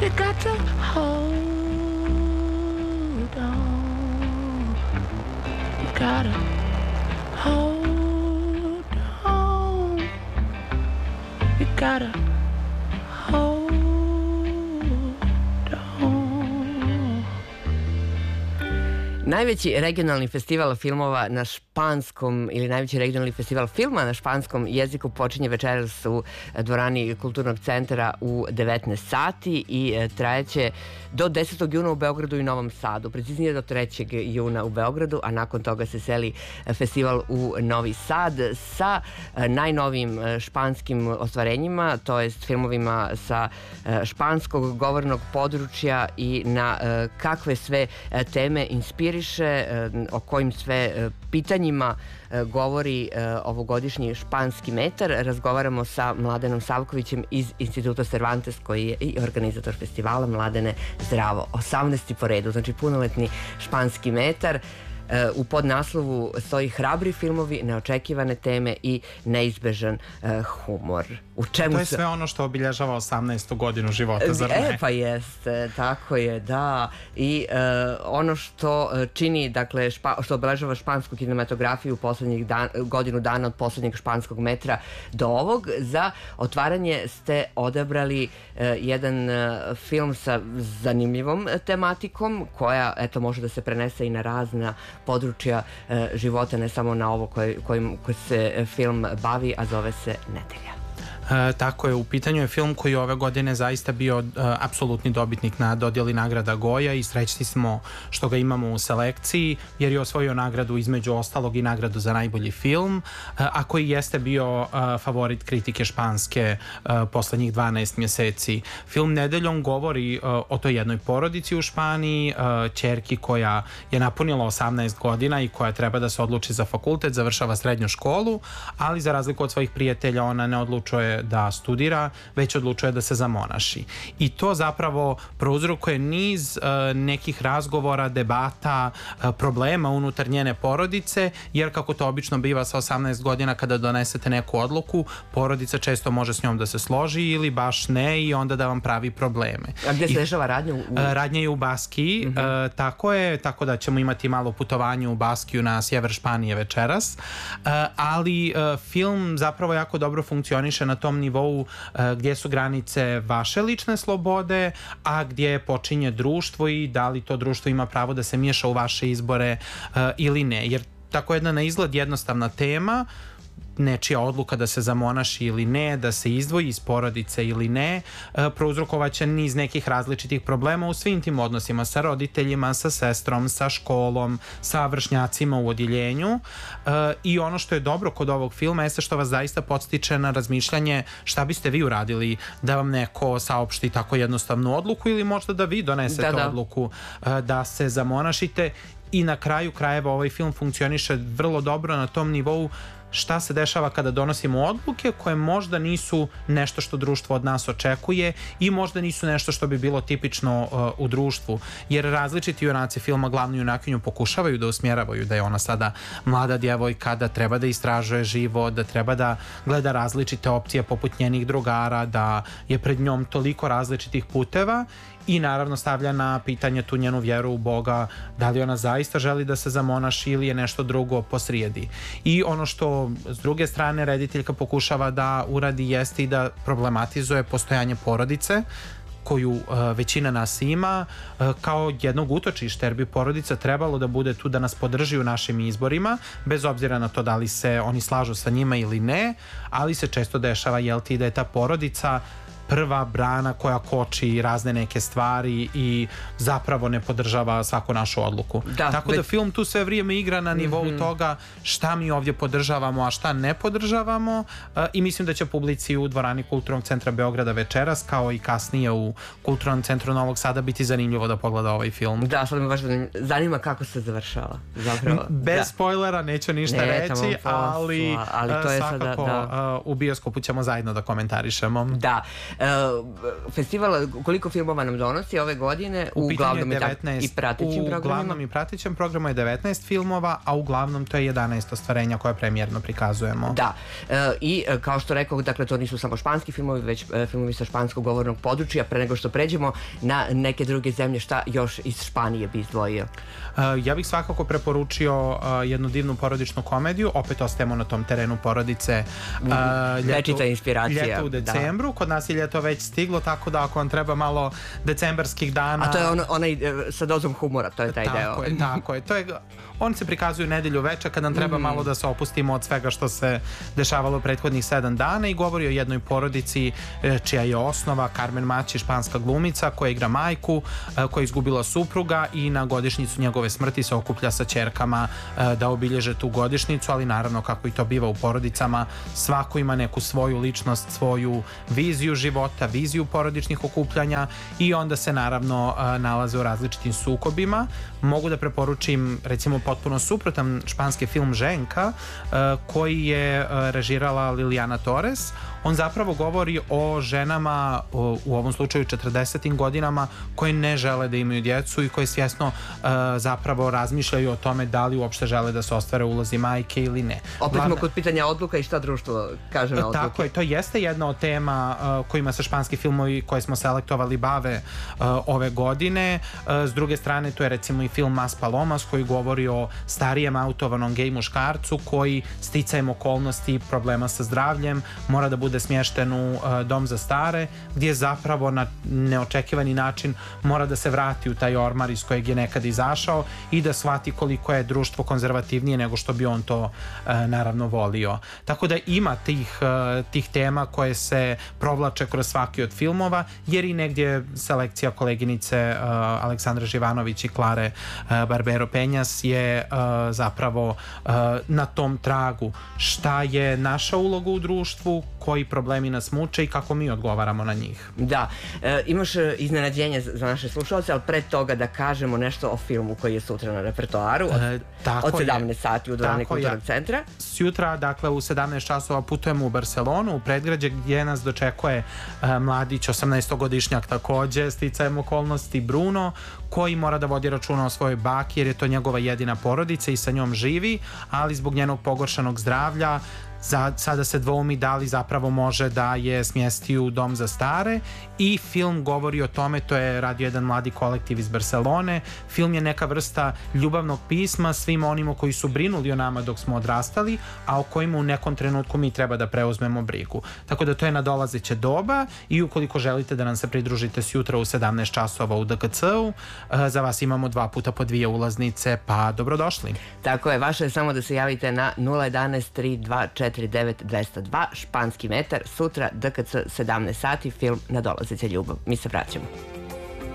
You got to hold on. You gotta hold on. You gotta hold on. Najveći regionalni festival filmova na španskom ili najveći regionalni festival filma na španskom jeziku počinje večeras u dvorani Kulturnog centra u 19 sati i trajeće do 10. juna u Beogradu i Novom Sadu. Preciznije do 3. juna u Beogradu, a nakon toga se seli festival u Novi Sad sa najnovijim španskim ostvarenjima, to jest filmovima sa španskog govornog područja i na kakve sve teme inspiriše, o kojim sve pitanjima govori ovogodišnji španski metar. Razgovaramo sa Mladenom Savkovićem iz Instituta Cervantes, koji je i organizator festivala. Mladene, zdravo. 18. po redu, znači punoletni španski metar. U podnaslovu stoji hrabri filmovi, neočekivane teme i neizbežan humor. To je sve ono što obilježava 18. godinu života, zar ne? Pa jeste, tako je, da. I ono što čini, dakle, što obeležava špansku kinematografiju poslednjih godinu dana od poslednjeg španskog metra do ovog, za otvaranje ste odabrali jedan film sa zanimljivom tematikom, koja, eto, može da se prenese i na razna područja života, ne samo na ovo kojim se film bavi, a zove se Nedelja. Tako je, u pitanju je film koji ove godine zaista bio apsolutni dobitnik na dodjeli nagrada Goja i srećni smo što ga imamo u selekciji, jer je osvojio nagradu između ostalog i nagradu za najbolji film, a koji jeste bio favorit kritike španske poslednjih 12 mjeseci. Film Nedeljom govori o toj jednoj porodici u Španiji, ćerki koja je napunila 18 godina i koja treba da se odluči za fakultet, završava srednju školu, ali za razliku od svojih prijatelja ona ne odlučuje da studira, već odlučuje da se zamonaši. I to zapravo prouzrokuje niz nekih razgovora, debata, problema unutar njene porodice, jer kako to obično biva sa 18 godina kada donesete neku odluku, porodica često može s njom da se složi ili baš ne i onda da vam pravi probleme. A gdje se dešava radnja? Radnja je u Baskiji, tako je, tako da ćemo imati malo putovanje u Baskiju na sjever Španije večeras, ali film zapravo jako dobro funkcioniše na tom nivou gdje su granice vaše lične slobode, a gdje počinje društvo i da li to društvo ima pravo da se miješa u vaše izbore ili ne. Jer tako jedna na izgled jednostavna tema, nečija odluka da se zamonaši ili ne, da se izdvoji iz porodice ili ne, prouzrokovaće niz nekih različitih problema u svim tim odnosima sa roditeljima, sa sestrom, sa školom, sa vršnjacima u odjeljenju. I ono što je dobro kod ovog filma jeste što vas zaista podstiče na razmišljanje šta biste vi uradili da vam neko saopšti tako jednostavnu odluku ili možda da vi donesete odluku da se zamonašite. I na kraju krajeva ovaj film funkcioniše vrlo dobro na tom nivou šta se dešava kada donosimo odluke koje možda nisu nešto što društvo od nas očekuje i možda nisu nešto što bi bilo tipično u društvu, jer različiti junaci filma glavnu junakinju pokušavaju da usmjeravaju da je ona sada mlada djevojka, da treba da istražuje život, da treba da gleda različite opcije poput njenih drugara, da je pred njom toliko različitih puteva i naravno stavlja na pitanje tu njenu vjeru u Boga, da li ona zaista želi da se zamonaši ili je nešto drugo posrijedi. I ono što s druge strane rediteljka pokušava da uradi jeste i da problematizuje postojanje porodice koju većina nas ima kao jednog utočišta, jer bi porodica trebalo da bude tu da nas podrži u našim izborima, bez obzira na to da li se oni slažu sa njima ili ne, ali se često dešava, jel ti, da je ta porodica prva brana koja koči razne neke stvari i zapravo ne podržava svaku našu odluku. Tako da film tu sve vrijeme igra na nivou toga šta mi ovdje podržavamo, a šta ne podržavamo, i mislim da će publici u dvorani Kulturnog centra Beograda večeras, kao i kasnije u Kulturnom centru Novog Sada, biti zanimljivo da pogleda ovaj film. Da, sad me baš zanima kako se završava. Zapravo. Bez spoilera neću ništa reći, ali to je svakako u bioskopu ćemo zajedno da komentarišemo. Da. Festival, koliko filmova nam donosi ove godine? Uglavnom 19 i pratećim programima? Uglavnom i pratećem programu je 19 filmova, a uglavnom to je 11 ostvarenja koje premijerno prikazujemo. Da, i kao što rekao, dakle, to nisu samo španski filmovi, već filmovi sa španskog govornog područja. Pre nego što pređemo na neke druge zemlje, šta još iz Španije bi izdvojio? Ja bih svakako preporučio jednu divnu porodičnu komediju, opet ostajemo na tom terenu porodice. Večita inspiracija. Ljeto u decembru, da. Kod nas je ljeto već stiglo, tako da ako vam treba malo decembarskih dana... A to je onaj sa dozom humora, to je taj deo. Tako je. On se prikazuju nedelju veče kad nam treba malo da se opustimo od svega što se dešavalo prethodnih 7 dana i govori o jednoj porodici čija je osnova Carmen Machi, španska glumica koja igra majku, koja je izgubila supruga i na godišnjicu njegove smrti se okuplja sa ćerkama da obilježe tu godišnjicu, ali naravno kako i to biva u porodicama, svako ima neku svoju ličnost, svoju viziju života, viziju porodičnih okupljanja i onda se naravno nalaze u različitim sukobima. Mogu da preporučim recimo potpuno suprotan španski film Ženka koji je režirala Liliana Torres. On zapravo govori o ženama u ovom slučaju 40. godinama koje ne žele da imaju djecu i koje svjesno zapravo razmišljaju o tome da li uopšte žele da se ostvare ulozi majke ili ne. Opet smo kod pitanja odluka i šta društvo kaže na odluke. Tako je, to jeste jedna od tema kojima se španski filmovi koje smo selektovali bave ove godine. S druge strane tu je recimo i film Mas Palomas koji govori o starijem autovanom gej muškarcu koji sticajem okolnosti problema sa zdravljem mora da bude smješten u dom za stare gdje zapravo na neočekivani način mora da se vrati u taj ormar iz kojeg je nekada izašao i da shvati koliko je društvo konzervativnije nego što bi on to naravno volio. Tako da ima tih tema koje se provlače kroz svaki od filmova jer i negdje selekcija koleginice Aleksandre Živanović i Klare Barbero Penjas je zapravo na tom tragu šta je naša uloga u društvu, koji problemi nas muče i kako mi odgovaramo na njih. Da, imaš iznenađenje za naše slušalce, ali pre toga da kažemo nešto o filmu koji je sutra na repertoaru od 17 sati u dvorani Kulturnog centra. Sutra, dakle u 17 časova putujemo u Barcelonu, u predgrađe gdje nas dočekuje mladić, 18-godišnjak takođe, sticajem okolnosti Bruno, koji mora da vodi računa o svojoj baki jer je to njegova jedina porodica i sa njom živi, ali zbog njenog pogoršanog zdravlja sada se dvoumi da li zapravo može da je smjesti u dom za stare i film govori o tome, to je radio jedan mladi kolektiv iz Barcelone. Film je neka vrsta ljubavnog pisma svim onima koji su brinuli o nama dok smo odrastali, a o kojima u nekom trenutku mi treba da preuzmemo brigu. Tako da to je nadolazeće doba i ukoliko želite da nam se pridružite sutra u 17 časova u DKC-u, za vas imamo 2 puta po 2 ulaznice, pa dobrodošli. Tako je, vaše je samo da se javite na 011 324 49202, Španski metar, sutra DKC 17 sati, film Nadolazeća ljubav. Mi se vraćamo.